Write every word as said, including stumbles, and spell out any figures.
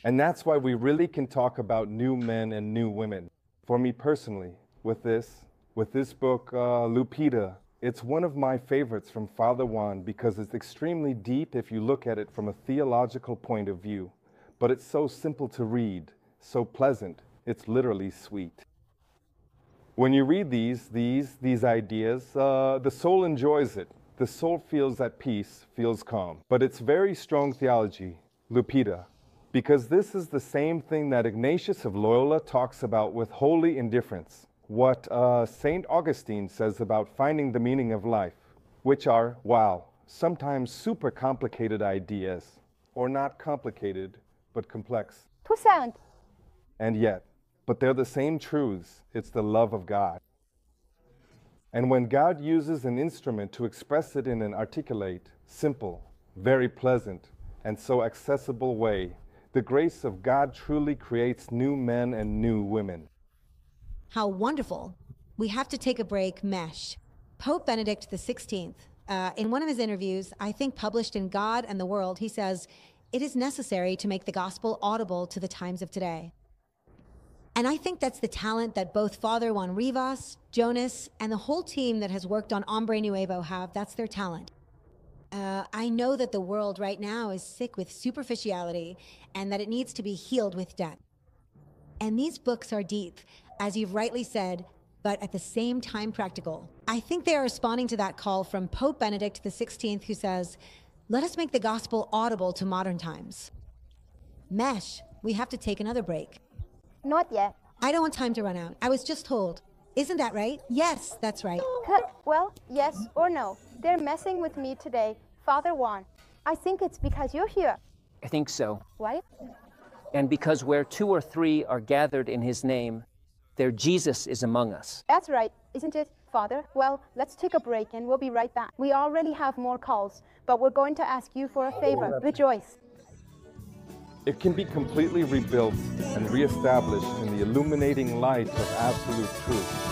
And that's why we really can talk about new men and new women. For me personally, with this, with this book, uh, Lupita, it's one of my favorites from Father Juan because it's extremely deep if you look at it from a theological point of view. But it's so simple to read, so pleasant, it's literally sweet. When you read these, these, these ideas, uh, the soul enjoys it. The soul feels at peace, feels calm. But it's very strong theology, Lupita, because this is the same thing that Ignatius of Loyola talks about with holy indifference, what uh, Saint Augustine says about finding the meaning of life, which are, wow, sometimes super complicated ideas, or not complicated, but complex. Toussaint. And yet, but they're the same truths. It's the love of God. And when God uses an instrument to express it in an articulate, simple, very pleasant, and so accessible way, the grace of God truly creates new men and new women. How wonderful. We have to take a break. Mesh. Pope Benedict the sixteenth, uh, in one of his interviews, I think published in God and the World, he says, it is necessary to make the gospel audible to the times of today. And I think that's the talent that both Father Juan Rivas, Jonas, and the whole team that has worked on Hombre Nuevo have. That's their talent. Uh, I know that the world right now is sick with superficiality and that it needs to be healed with depth. And these books are deep, as you've rightly said, but at the same time practical. I think they are responding to that call from Pope Benedict the sixteenth, who says, let us make the gospel audible to modern times. Mesh, we have to take another break. Not yet. I don't want time to run out. I was just told. Isn't that right? Yes, that's right. Well, yes or no. They're messing with me today, Father Juan. I think it's because you're here. I think so. Why? And because where two or three are gathered in his name, there Jesus is among us. That's right, isn't it, Father? Well, let's take a break and we'll be right back. We already have more calls, but we're going to ask you for a favor. Rejoice. It can be completely rebuilt and reestablished in the illuminating light of absolute truth.